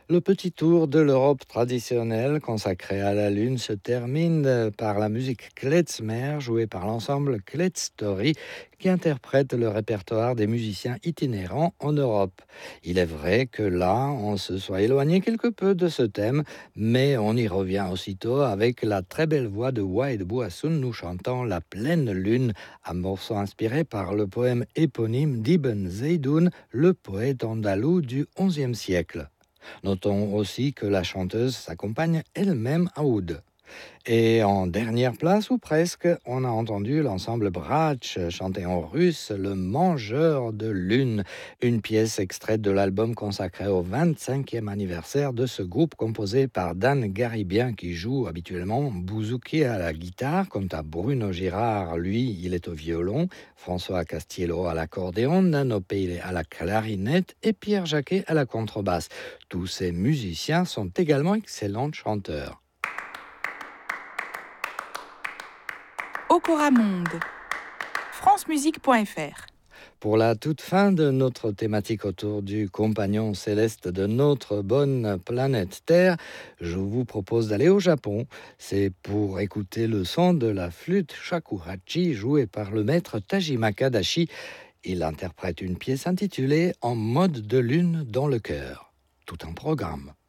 Le petit tour de l'Europe traditionnelle consacré à la Lune se termine par la musique klezmer jouée par l'ensemble Klez Story qui interprète le répertoire des musiciens itinérants en Europe. Il est vrai que là, on se soit éloigné quelque peu de ce thème, mais on y revient aussitôt avec la très belle voix de Wahed Bouassoun nous chantant La pleine lune, un morceau inspiré par le poème éponyme d'Ibn Zeydoun, le poète andalou du XIe siècle. Notons aussi que la chanteuse s'accompagne elle-même à oud. Et en dernière place, ou presque, on a entendu l'ensemble Bratch chanter en russe Le Mangeur de Lune, une pièce extraite de l'album consacré au 25e anniversaire de ce groupe composé par Dan Garibien qui joue habituellement bouzouki à la guitare, quant à Bruno Girard, lui, il est au violon, François Castiello à l'accordéon, Nano Peile à la clarinette et Pierre Jacquet à la contrebasse. Tous ces musiciens sont également excellents chanteurs. Okora Monde, francemusique.fr. Pour la toute fin de notre thématique autour du compagnon céleste de notre bonne planète Terre, je vous propose d'aller au Japon. C'est pour écouter le son de la flûte shakuhachi jouée par le maître Tajima Kadashi. Il interprète une pièce intitulée En mode de lune dans le cœur. Tout un programme.